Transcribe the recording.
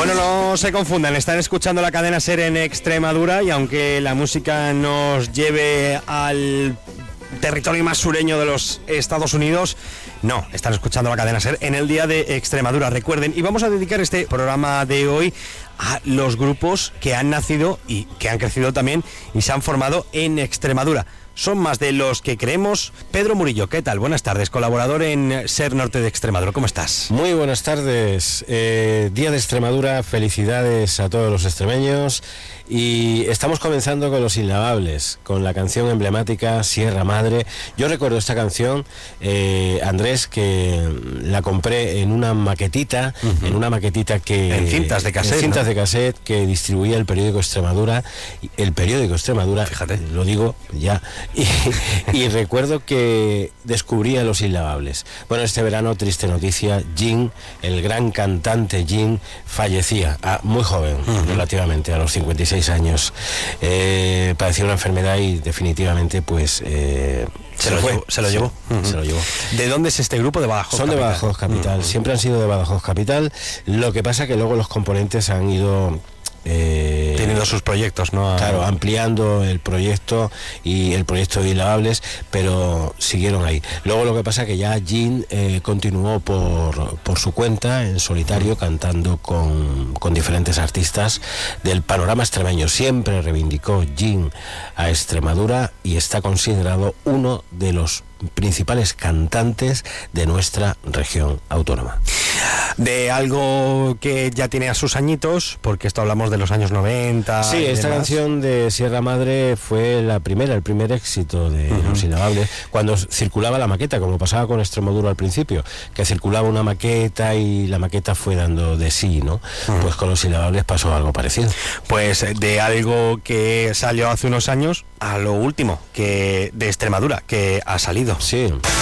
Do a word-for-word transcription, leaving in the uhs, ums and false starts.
Bueno, no se confundan, están escuchando la cadena SER en Extremadura y aunque la música nos lleve al territorio más sureño de los Estados Unidos, no, están escuchando la cadena SER en el Día de Extremadura, recuerden. Y vamos a dedicar este programa de hoy a los grupos que han nacido y que han crecido también y se han formado en Extremadura. Son más de los que creemos. Pedro Murillo, ¿qué tal? Buenas tardes, colaborador en SER Norte de Extremadura. ¿Cómo estás? Muy buenas tardes. Eh, Día de Extremadura, felicidades a todos los extremeños. Y estamos comenzando con Los Inlavables, con la canción emblemática Sierra Madre. Yo recuerdo esta canción, eh, Andrés, que la compré en una maquetita, uh-huh. en una maquetita que... En cintas de cassette, En cintas ¿no? de cassette que distribuía el periódico Extremadura. El periódico Extremadura, fíjate, lo digo ya. Y, y recuerdo que descubría Los Inlavables. Bueno, este verano, triste noticia, Jim, el gran cantante Jim, fallecía, a, muy joven, uh-huh. relativamente, a los cincuenta y seis años. Eh, padecía una enfermedad y definitivamente pues eh, se, se lo fue. Llevó, se lo se, llevó. Uh-huh. Se lo llevó. ¿De dónde es este grupo? De Badajoz Son Capital. de Badajoz Capital, uh-huh. siempre han sido de Badajoz Capital. Lo que pasa que luego los componentes han ido... Eh, teniendo sus proyectos, ¿no? Claro, ampliando el proyecto y el proyecto de Inlavables, pero siguieron ahí. Luego lo que pasa es que ya Jim eh, continuó por, por su cuenta, en solitario, cantando con, con diferentes artistas del panorama extremeño. Siempre reivindicó Jim a Extremadura y está considerado uno de los principales cantantes de nuestra región autónoma. De algo que ya tiene a sus añitos, porque esto hablamos de los años noventa. Sí, esta demás. Canción de Sierra Madre fue la primera, el primer éxito de uh-huh. Los Inlavables, cuando circulaba la maqueta, como pasaba con Extremoduro al principio, que circulaba una maqueta y la maqueta fue dando de sí, ¿no? Uh-huh. Pues con Los Inlavables pasó algo parecido. Pues de algo que salió hace unos años a lo último, que de Extremadura, que ha salido. Sí.